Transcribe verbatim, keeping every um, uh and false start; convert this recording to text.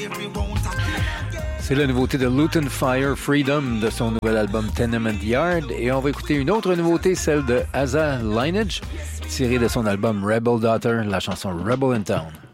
C'est la nouveauté de Luton Fire, Freedom, de son nouvel album Tenement Yard. Et on va écouter une autre nouveauté, celle de Asa Lineage, tirée de son album Rebel Daughter, la chanson Rebel in Town.